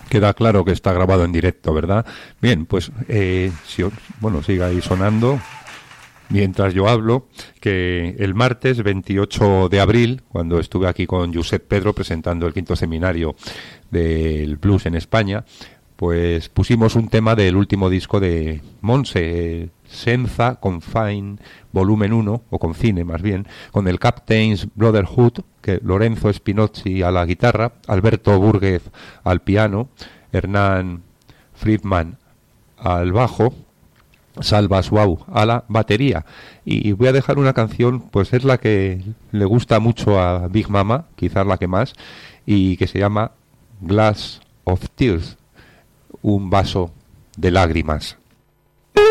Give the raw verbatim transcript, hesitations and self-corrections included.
Queda claro que está grabado en directo, ¿verdad? Bien, pues, eh, si, os- bueno, siga ahí sonando mientras yo hablo, que el martes veintiocho de abril, cuando estuve aquí con Josep Pedro presentando el quinto seminario del blues en España, pues pusimos un tema del último disco de Monse, Senza Confine, volumen uno, o Confine más bien, con el Captain's Brotherhood, que Lorenzo Spinozzi a la guitarra, Alberto Burguez al piano, Hernán Friedman al bajo, Salva Suau a la batería. Y voy a dejar una canción, pues es la que le gusta mucho a Big Mama, quizás la que más, y que se llama Glass of Tears, un vaso de lágrimas.